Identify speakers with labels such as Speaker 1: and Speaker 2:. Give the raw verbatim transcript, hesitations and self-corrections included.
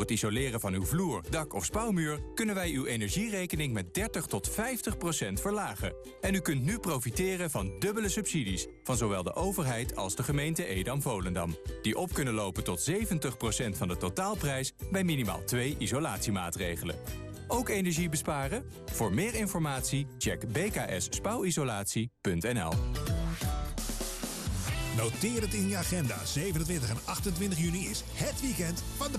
Speaker 1: het isoleren van uw vloer, dak of spouwmuur kunnen wij uw energierekening met dertig tot vijftig procent verlagen. En u kunt nu profiteren van dubbele subsidies van zowel de overheid als de gemeente Edam-Volendam. Die op kunnen lopen tot zeventig procent van de totaalprijs bij minimaal twee isolatiemaatregelen. Ook energie besparen? Voor meer informatie check b k s spouwisolatie punt n l.
Speaker 2: Noteer het in je agenda. zevenentwintig en achtentwintig juni is het weekend van de